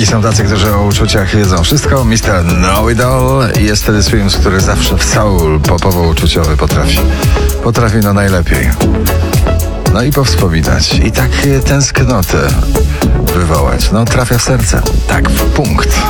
I są tacy, którzy o uczuciach wiedzą wszystko. Mr. Know-It-All jest Teddy Swims, który zawsze w soul popowo-uczuciowy potrafi no najlepiej. No i powspominać. I tak tęsknotę wywołać. No trafia w serce. Tak, w punkt.